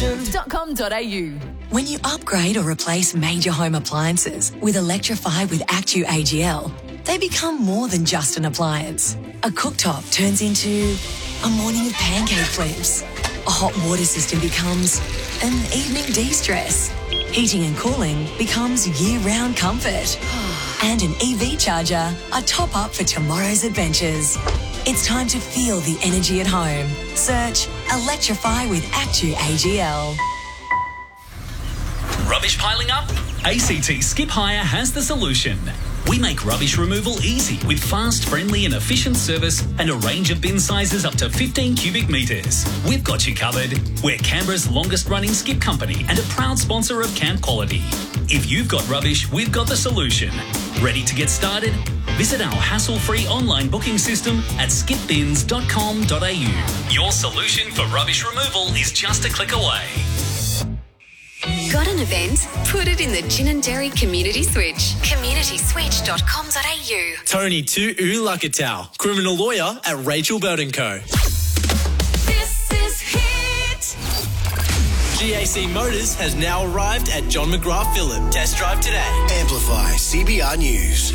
solution.com.au. When you upgrade or replace major home appliances with Electrify with Actu AGL, they become more than just an appliance. A cooktop turns into a morning of pancake flips. A hot water system becomes an evening de-stress. Heating and cooling becomes year-round comfort. And an EV charger, a top-up for tomorrow's adventures. It's time to feel the energy at home. Search Electrify with Actu AGL. Rubbish piling up? ACT Skip Hire has the solution. We make rubbish removal easy with fast, friendly and efficient service and a range of bin sizes up to 15 cubic metres. We've got you covered. We're Canberra's longest running skip company and a proud sponsor of Camp Quality. If you've got rubbish, we've got the solution. Ready to get started? Visit our hassle-free online booking system at skipbins.com.au. Your solution for rubbish removal is just a click away. Got an event? Put it in the Gin and Dairy Community Switch. communityswitch.com.au. Tony Tu Lakatau, criminal lawyer at Rachel Bird & Co. This is Hit. GAC Motors has now arrived at John McGrath Phillip. Test drive today. Amplify CBR News.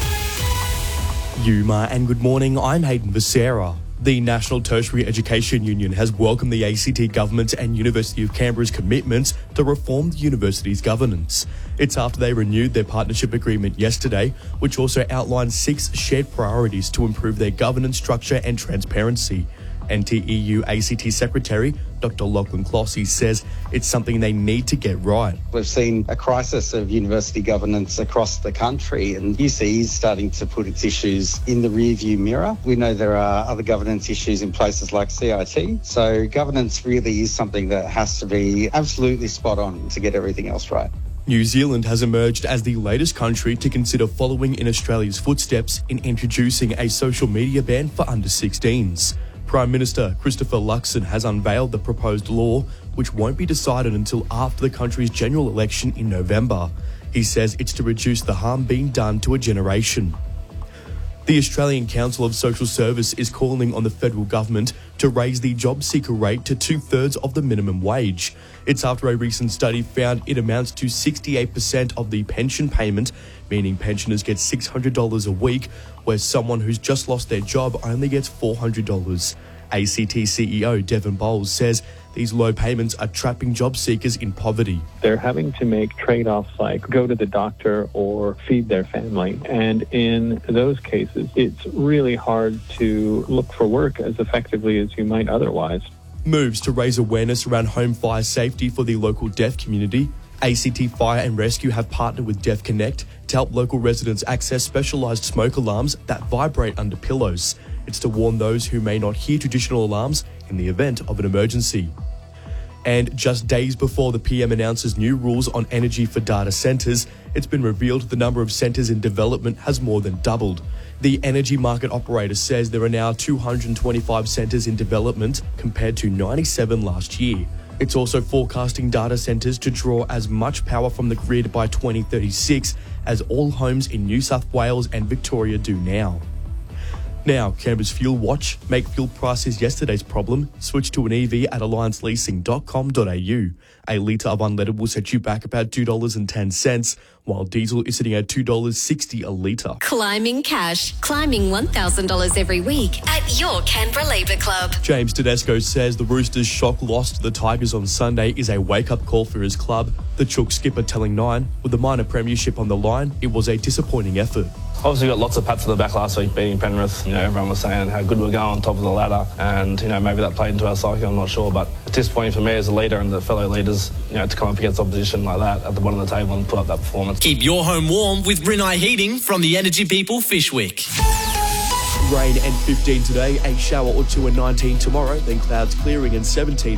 Yuma and good morning, I'm Hayden Becerra. The National Tertiary Education Union has welcomed the ACT Government and University of Canberra's commitments to reform the university's governance. It's after they renewed their partnership agreement yesterday, which also outlines 6 shared priorities to improve their governance structure and transparency. NTEU ACT Secretary Dr. Lachlan Clossy says it's something they need to get right. We've seen a crisis of university governance across the country, and UC is starting to put its issues in the rearview mirror. We know there are other governance issues in places like CIT, so governance really is something that has to be absolutely spot on to get everything else right. New Zealand has emerged as the latest country to consider following in Australia's footsteps in introducing a social media ban for under 16s. Prime Minister Christopher Luxon has unveiled the proposed law, which won't be decided until after the country's general election in November. He says it's to reduce the harm being done to a generation. The Australian Council of Social Service is calling on the federal government to raise the job seeker rate to 2/3 of the minimum wage. It's after a recent study found it amounts to 68% of the pension payment, meaning pensioners get $600 a week, where someone who's just lost their job only gets $400. ACT CEO Devon Bowles says these low payments are trapping job seekers in poverty. They're having to make trade-offs like go to the doctor or feed their family. And in those cases, it's really hard to look for work as effectively as you might otherwise. Moves to raise awareness around home fire safety for the local deaf community. ACT Fire and Rescue have partnered with Deaf Connect to help local residents access specialised smoke alarms that vibrate under pillows. It's to warn those who may not hear traditional alarms in the event of an emergency. And just days before the PM announces new rules on energy for data centres, it's been revealed the number of centres in development has more than doubled. The energy market operator says there are now 225 centres in development compared to 97 last year. It's also forecasting data centres to draw as much power from the grid by 2036 as all homes in New South Wales and Victoria do now. Now, Canberra's Fuel Watch. Make fuel prices yesterday's problem. Switch to an EV at allianceleasing.com.au. A litre of unleaded will set you back about $2.10, while diesel is sitting at $2.60 a litre. Climbing cash. Climbing $1,000 every week at your Canberra Labour Club. James Tedesco says the Roosters' shock loss to the Tigers on Sunday is a wake-up call for his club. The Chook skipper telling Nine, with the minor premiership on the line, it was a disappointing effort. Obviously got lots of pats on the back last week beating Penrith. Everyone was saying how good we're going on top of the ladder, and maybe that played into our psyche, I'm not sure, but it's disappointing for me as a leader and the fellow leaders to come up against opposition like that at the bottom of the table and put up that performance. Keep your home warm with Rinnai Heating from the Energy People Fishwick. Rain and 15 today, a shower or two and 19 tomorrow, then clouds clearing and 17